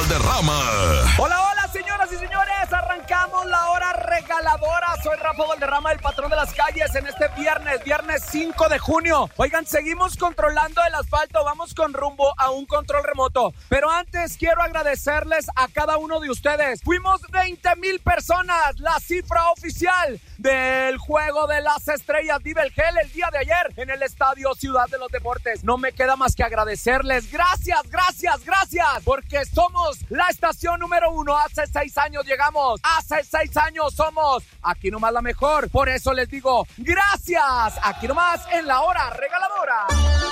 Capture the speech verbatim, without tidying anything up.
Valderrama. Hola, hola, señoras y señores, arrancamos la hora regaladora. Soy Rafa Valderrama, el patrón de las calles, en este viernes, viernes cinco de junio. Oigan, seguimos controlando el asfalto, vamos con rumbo a un control remoto. Pero antes quiero agradecerles a cada uno de ustedes. Fuimos veinte mil personas, la cifra oficial del Juego de las Estrellas de Vergel el día de ayer en el Estadio Ciudad de los Deportes. No me queda más que agradecerles. Gracias, gracias, gracias, porque somos la estación número uno. Hace seis años llegamos, hace seis años somos aquí nomás la mejor. Por eso les digo gracias, aquí nomás en la hora regaladora.